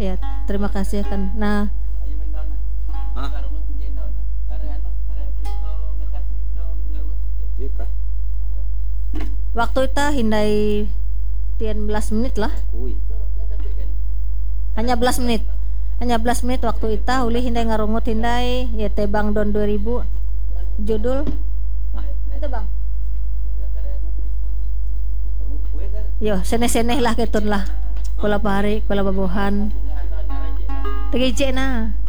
Ya, terima kasih kan. Nah, Iya kah? waktu itu hindai 11 menit lah. Kui. Hanya 11 menit. Hanya 11 menit waktu itu uli hindai ngarungut hindai ya tebang don 2000. Judul itu Bang. Yo, seneh-seneh lah ketun lah. Kula pahari, kula babuhan. Tegi na.